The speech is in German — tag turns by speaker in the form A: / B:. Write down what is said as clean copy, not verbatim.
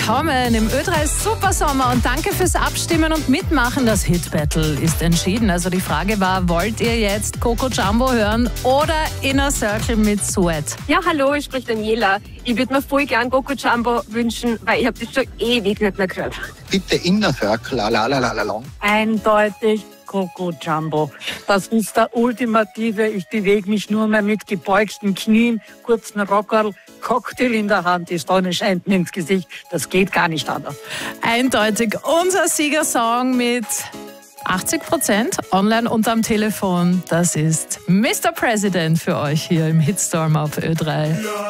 A: willkommen im Ö3 Supersommer und danke fürs Abstimmen und Mitmachen. Das Hit Battle ist entschieden. Also die Frage war, wollt ihr jetzt Coco Jumbo hören oder Inner Circle mit Sweat?
B: Ja, hallo, ich spreche Daniela. Ich würde mir voll gern Coco Jumbo wünschen, weil ich habe das schon ewig nicht mehr gehört.
C: Bitte Inner Circle, la.
D: Eindeutig Coco Jumbo. Das ist der ultimative, ich bewege mich nur mehr mit gebeugten Knien, kurzen Rockerl, Cocktail in der Hand, die Sonne scheint mir ins Gesicht. Das geht gar nicht anders.
A: Eindeutig unser Siegersong mit 80% online und am Telefon. Das ist Mr. President für euch hier im Hitstorm auf Ö3.